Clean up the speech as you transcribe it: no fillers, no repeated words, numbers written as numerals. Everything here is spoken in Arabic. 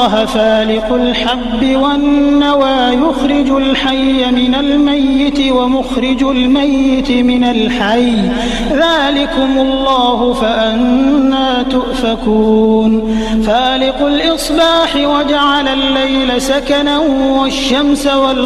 الله فالق الحب والنوى يخرج الحي من الميت ومخرج الميت من الحي ذلكم الله فأنى تؤفكون فالق الإصباح وجعل الليل سكنا والشمس